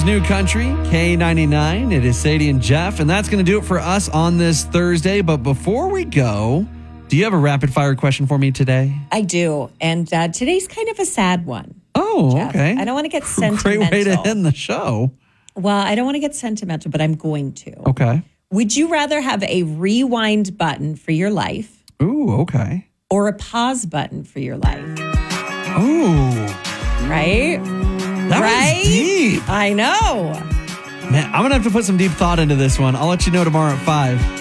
New Country, K99. It is Sadie and Jeff, and that's going to do it for us on this Thursday. But before we go, do you have a rapid fire question for me today? I do. And today's kind of a sad one. Oh, Jeff. okay. I don't want to get sentimental. Great way to end the show. Well, I don't want to get sentimental, but I'm going to. Okay. Would you rather have a rewind button for your life? Ooh, okay. Or a pause button for your life? Ooh. Right? That was deep. I know. Man, I'm going to have to put some deep thought into this one. I'll let you know tomorrow at 5.